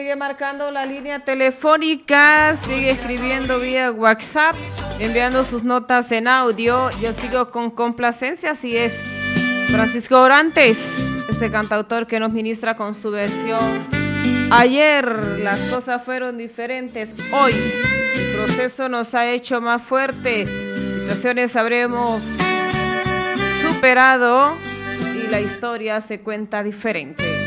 Sigue marcando la línea telefónica, sigue escribiendo vía WhatsApp, enviando sus notas en audio. Yo sigo con complacencia, así es. Francisco Orantes, este cantautor que nos ministra con su versión. Ayer las cosas fueron diferentes, hoy el proceso nos ha hecho más fuerte. Situaciones habremos superado y la historia se cuenta diferente.